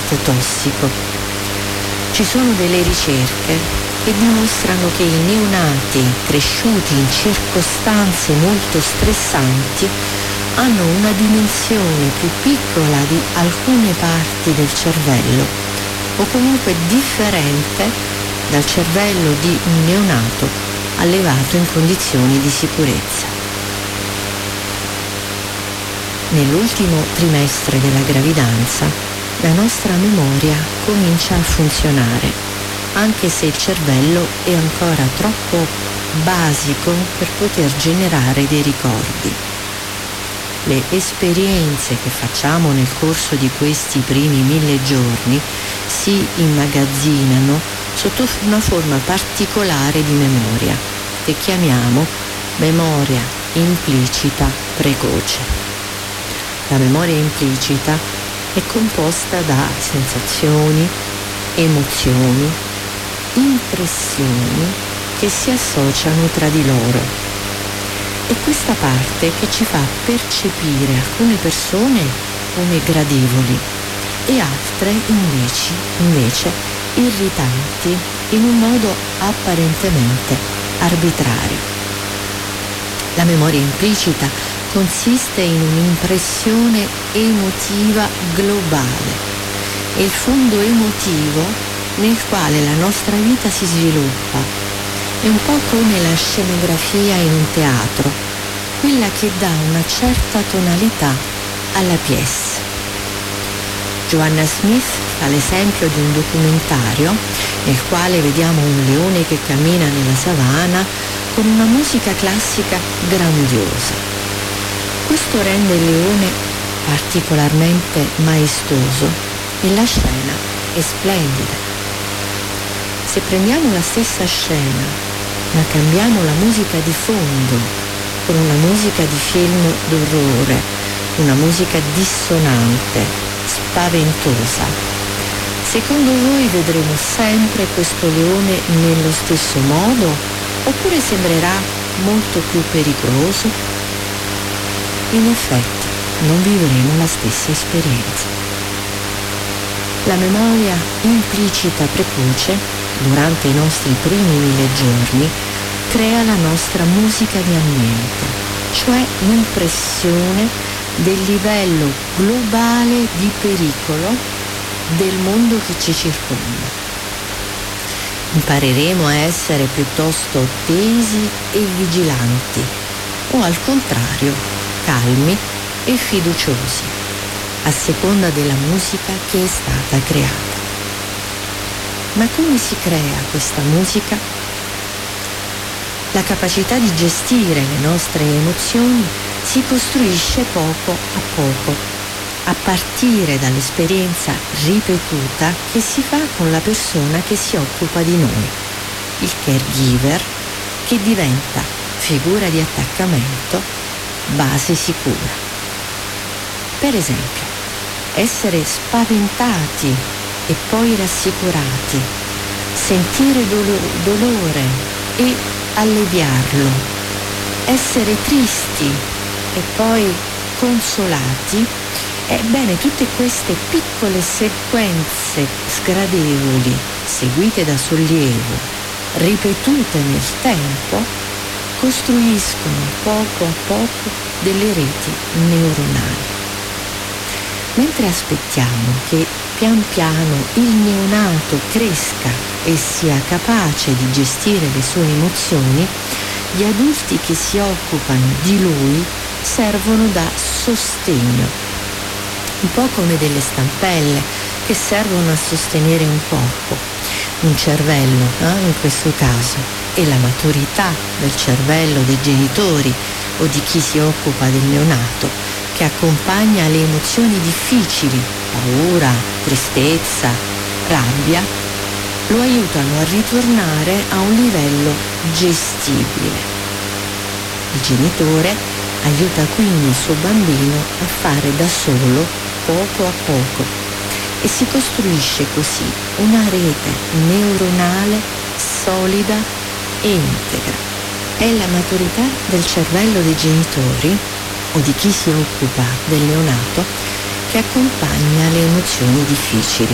effetto tossico. Ci sono delle ricerche che dimostrano che i neonati cresciuti in circostanze molto stressanti hanno una dimensione più piccola di alcune parti del cervello, o comunque differente dal cervello di un neonato allevato in condizioni di sicurezza. Nell'ultimo trimestre della gravidanza la nostra memoria comincia a funzionare, anche se il cervello è ancora troppo basico per poter generare dei ricordi. Le esperienze che facciamo nel corso di questi primi 1000 giorni si immagazzinano sotto una forma particolare di memoria, che chiamiamo memoria implicita precoce. La memoria implicita è composta da sensazioni, emozioni, impressioni che si associano tra di loro. È questa parte che ci fa percepire alcune persone come gradevoli e altre invece irritanti in un modo apparentemente arbitrario. La memoria implicita consiste in un'impressione emotiva globale, è il fondo emotivo nel quale la nostra vita si sviluppa. È un po' come la scenografia in un teatro, quella che dà una certa tonalità alla pièce. Joanna Smith fa l'esempio di un documentario nel quale vediamo un leone che cammina nella savana con una musica classica grandiosa. Questo rende il leone particolarmente maestoso e la scena è splendida. Se prendiamo la stessa scena ma cambiamo la musica di fondo con una musica di film d'orrore, una musica dissonante, spaventosa, secondo voi vedremo sempre questo leone nello stesso modo oppure sembrerà molto più pericoloso? In effetti non vivremo la stessa esperienza. La memoria implicita precoce durante i nostri primi 1000 giorni crea la nostra musica di ambiente, cioè l'impressione del livello globale di pericolo del mondo che ci circonda. Impareremo a essere piuttosto tesi e vigilanti, o al contrario, calmi e fiduciosi, a seconda della musica che è stata creata. Ma come si crea questa musica? La capacità di gestire le nostre emozioni si costruisce poco a poco, a partire dall'esperienza ripetuta che si fa con la persona che si occupa di noi, il caregiver, che diventa figura di attaccamento, base sicura. Per esempio, essere spaventati e poi rassicurati, sentire dolore e alleviarlo, essere tristi e poi consolati. Ebbene, tutte queste piccole sequenze sgradevoli, seguite da sollievo, ripetute nel tempo, costruiscono poco a poco delle reti neuronali. Mentre aspettiamo che pian piano il neonato cresca e sia capace di gestire le sue emozioni, gli adulti che si occupano di lui servono da sostegno, un po' come delle stampelle che servono a sostenere un corpo, un cervello, in questo caso, e la maturità del cervello dei genitori o di chi si occupa del neonato, che accompagna le emozioni difficili, paura, tristezza, rabbia, lo aiutano a ritornare a un livello gestibile. Il genitore aiuta quindi il suo bambino a fare da solo poco a poco e si costruisce così una rete neuronale solida e integra. È la maturità del cervello dei genitori o di chi si occupa del neonato che accompagna le emozioni difficili.